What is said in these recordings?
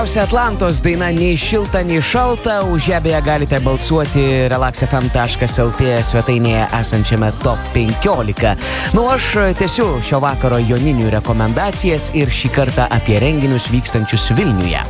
Atlantos daina nei šilta, nei šalta. Už ją beje galite balsuoti relaxfm.lt svetainėje esančiame top 15. Aš tęsiu šio vakaro joninių rekomendacijas ir šį kartą apie renginius vykstančius Vilniuje.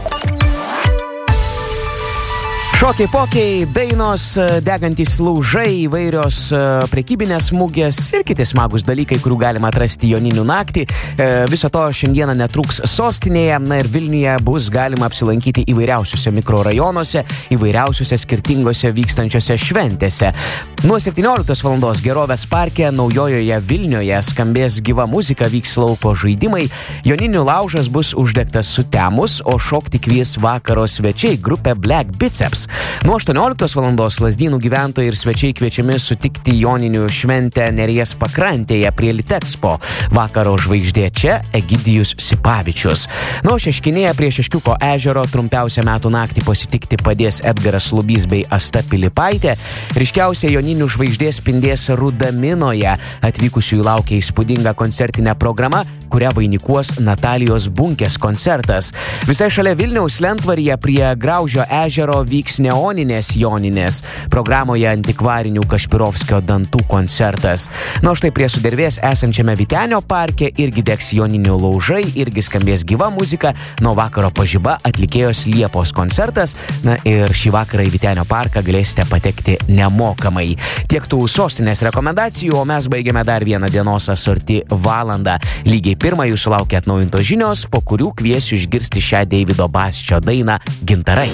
Šokiai, pokiai, dainos, degantys laužai, įvairios prekybinės mugės ir kiti smagus dalykai, kurių galima atrasti joninių naktį. Viso to šiandieną netruks sostinėje, ir Vilniuje bus galima apsilankyti įvairiausiuose mikrorajonuose, įvairiausiuose skirtingose vykstančiose šventėse. Nuo 17 valandos Gerovės parke Naujojoje Vilnioje skambės gyva muzika, vyks lauko žaidimai, joninių laužas bus uždegtas sutemus, o šokti kvies vakaro svečiai grupė Black Biceps. Nuo 18 valandos Lazdynų gyventojai ir svečiai kviečiami sutikti joninių šventę Neries pakrantėje prie Litexpo. Vakaro žvaigždė čia Egidijus Sipavičius. Šeškinėje prie Šeškiuko ežero trumpiausią metų naktį pasitikti padės Edgaras Lubys bei Asta Pilipaitė. Ryškiausia joninių žvaigždė spindės Rudaminoje. Atvykusiųjų laukia įspūdinga koncertinė programa, kurią vainikuos Natalijos Bunkės koncertas. Visai šalia Vilniaus Lentvaryje prie Graužio ežero vyks neoninės joninės. Programoje antikvarinių Kašpirovskio dantų koncertas. Štai prie Sudervės esančiame Vytenio parke irgi degs joninių laužai, irgi skambės gyva muzika. Vakaro pažiba atlikėjos Liepos koncertas. Ir šį vakarą į Vytenio parką galėsite patekti nemokamai. Tiek tų sostinės rekomendacijų, o mes baigiame dar vieną dienos asorti valandą. Lygiai pirmą jūsų laukia atnaujintos žinios, po kurių kviesiu išgirsti šią Deivido Basčio dainą Gintarai.